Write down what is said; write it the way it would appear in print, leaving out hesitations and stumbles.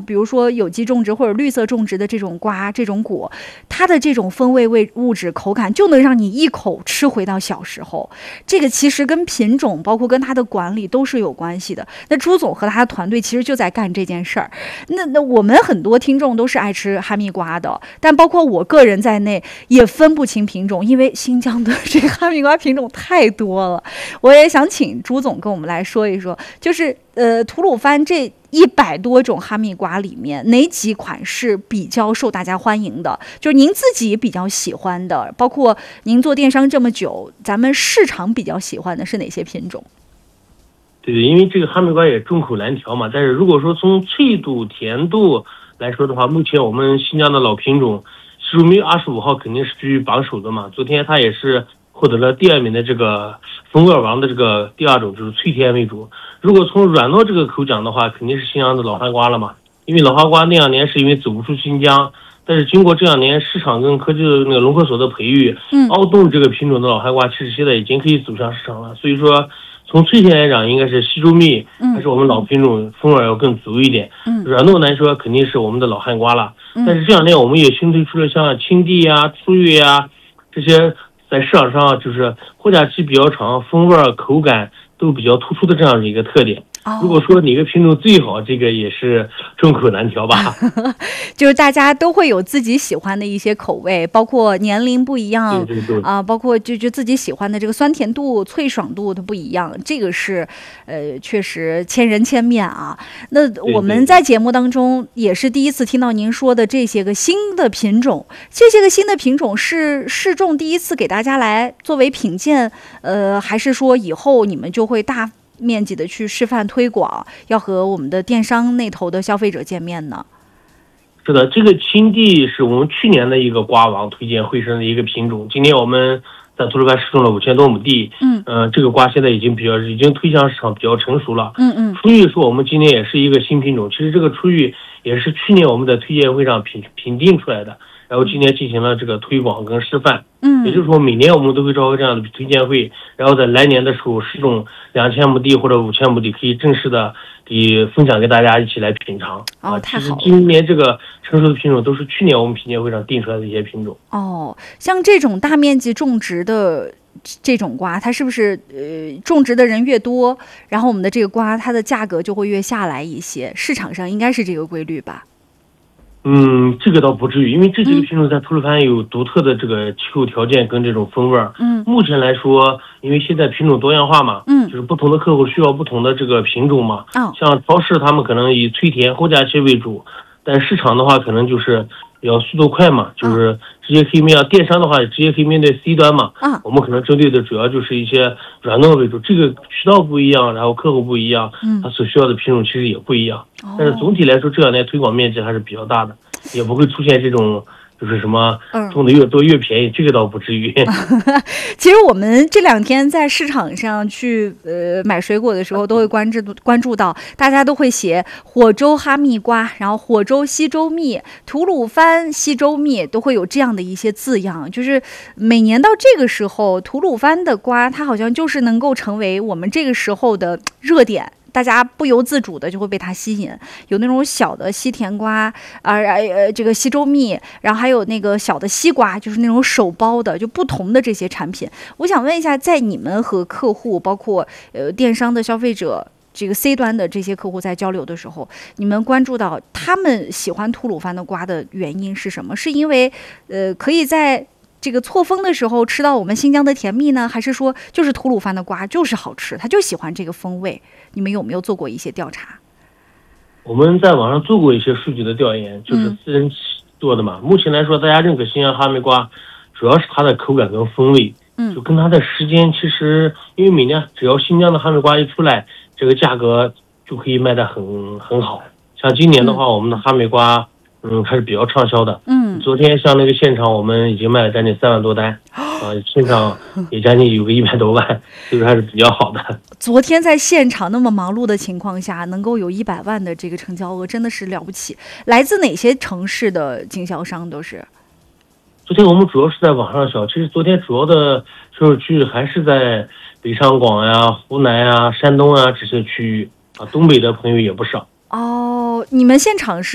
比如说有机种植或者绿色种植的这种瓜、这种果，它的这种风味物质、口感就能让你一口吃回到小时候。这个其实跟品种，包括跟它的管理都是有关系的。那朱总和他的团队其实就在干这件事儿。那我们很多听众都是爱吃哈密瓜的，但包括我个人在内也分不清品种，因为新疆的这个哈密瓜品种太多了。我也想请朱总跟我们来说一说，就是吐鲁番这100多种哈密瓜里面，哪几款是比较受大家欢迎的？就是您自己比较喜欢的，包括您做电商这么久，咱们市场比较喜欢的是哪些品种？ 对，因为这个哈密瓜也众口难调嘛，但是如果说从脆度、甜度来说的话，目前我们新疆的老品种西周蜜25号肯定是居于榜首的嘛。昨天它也是获得了第2名的这个风味王的这个第2种，就是脆甜为主。如果从软糯这个口讲的话，肯定是新疆的老哈瓜了嘛。因为老哈瓜那2年是因为走不出新疆，但是经过这2年市场跟科技的那个龙科所的培育，凹洞这个品种的老哈瓜其实现在已经可以走向市场了。所以说从脆甜来讲，应该是西周蜜，还是我们老品种风味要更足一点。软糯来说，肯定是我们的老汉瓜了。但是这2年我们也新推出了像青帝啊、粗月啊这些，在市场上就是货架期比较长，风味口感都比较突出的这样的一个特点。如果说哪个品种最好，这个也是众口难调吧。 就是大家都会有自己喜欢的一些口味，包括年龄不一样， 对包括就自己喜欢的这个酸甜度、脆爽度它不一样，这个是确实千人千面啊。那我们在节目当中也是第一次听到您说的这些个新的品种，这些个新的品种是试种第一次给大家来作为品鉴，还是说以后你们就会大面积的去示范推广，要和我们的电商那头的消费者见面呢？ 是的，这个青帝是我们去年的一个瓜王推荐会上的一个品种。今年我们在吐鲁番试种了5000多亩地，这个瓜现在已经推向市场比较成熟了。初玉是我们今年也是一个新品种，其实这个初玉也是去年我们在推荐会上评定出来的，然后今年进行了这个推广跟示范。也就是说每年我们都会召开这样的推荐会，然后在来年的时候试种2000亩地或者5000亩地，可以正式的给分享给大家一起来品尝。 太好了。 其实今年这个成熟的品种都是去年我们品鉴会上定出来的一些品种。 像这种大面积种植的这种瓜，它是不是种植的人越多，然后我们的这个瓜它的价格就会越下来一些？市场上应该是这个规律吧？ 这个倒不至于，因为这几个品种在吐鲁番有独特的这个气候条件跟这种风味。目前来说，因为现在品种多样化嘛，就是不同的客户需要不同的这个品种嘛。像超市他们可能以脆甜后加期为主，但市场的话可能就是要速度快嘛，就是直接可以面电商的话直接可以面对 C 端嘛。我们可能针对的主要就是一些软糯为主，这个渠道不一样，然后客户不一样，他所需要的品种其实也不一样。但是总体来说，这2年推广面积还是比较大的，也不会出现这种就是什么种的越多越便宜，这个倒不至于。 其实我们这2天在市场上去买水果的时候，都会关注到，大家都会写火州哈密瓜，然后火州西周蜜、吐鲁番西周蜜，都会有这样的一些字样。就是每年到这个时候，吐鲁番的瓜它好像就是能够成为我们这个时候的热点。大家不由自主的就会被它吸引，有那种小的西甜瓜，这个西周蜜，然后还有那个小的西瓜，就是那种手包的，就不同的这些产品。我想问一下，在你们和客户，包括电商的消费者，这个 C 端的这些客户在交流的时候，你们关注到他们喜欢吐鲁番的瓜的原因是什么？是因为可以在这个错峰的时候吃到我们新疆的甜蜜呢，还是说就是吐鲁番的瓜就是好吃，他就喜欢这个风味？你们有没有做过一些调查？ 我们在网上做过一些数据的调研，就是私人做的嘛。目前来说，大家认可新疆哈密瓜，主要是它的口感跟风味，就跟它的时间。其实因为每年只要新疆的哈密瓜一出来，这个价格就可以卖得很好。像今年的话，我们的哈密瓜还是比较畅销的。昨天像那个现场，我们已经卖了将近3万多单，现场也将近有个100多万，所以说还是比较好的。 昨天在现场那么忙碌的情况下，能够有100万的这个成交额，真的是了不起。来自哪些城市的经销商都是？ 昨天我们主要是在网上销，其实昨天主要的销售区域还是在北上广呀、湖南呀、山东啊这些区域啊，东北的朋友也不少。 你们现场是